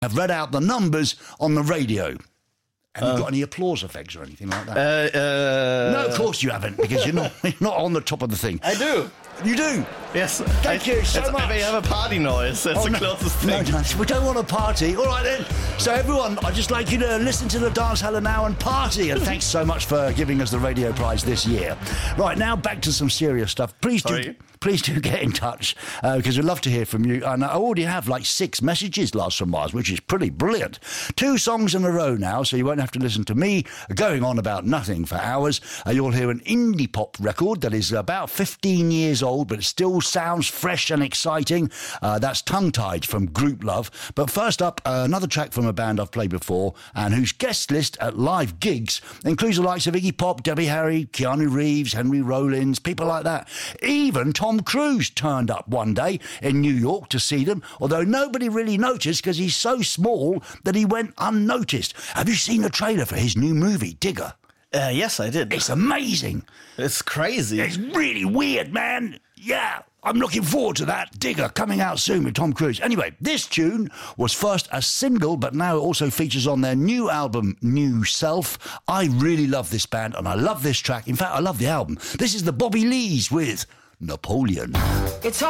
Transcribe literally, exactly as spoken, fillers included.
have read out the numbers on the radio. Have uh, you got any applause effects or anything like that? Uh, uh, no, of course you haven't, because you're not you're not on the top of the thing. I do. You do? Yes. Thank I, you so much. I have a party noise. That's oh, the no, closest thing. No, no, we don't want a party. All right, then. So, everyone, I'd just like you to listen to the Dance Hall now and party. And thanks so much for giving us the radio prize this year. Right, now back to some serious stuff. Please do... Sorry. Please do get in touch, uh, because we'd love to hear from you. And I already have like six messages last from Mars, which is pretty brilliant. Two songs in a row now, so you won't have to listen to me going on about nothing for hours. Uh, you'll hear an indie pop record that is about fifteen years old, but it still sounds fresh and exciting. Uh, that's Tongue Tied from Group Love. But first up, uh, another track from a band I've played before and whose guest list at live gigs includes the likes of Iggy Pop, Debbie Harry, Keanu Reeves, Henry Rollins, people like that. Even Tom Cruise turned up one day in New York to see them, although nobody really noticed because he's so small that he went unnoticed. Have you seen the trailer for his new movie, Digger? Uh, yes, I did. It's amazing. It's crazy. It's really weird, man. Yeah, I'm looking forward to that. Digger, coming out soon with Tom Cruise. Anyway, this tune was first a single, but now it also features on their new album, New Self. I really love this band, and I love this track. In fact, I love the album. This is the Bobby Lees with Napoleon. It's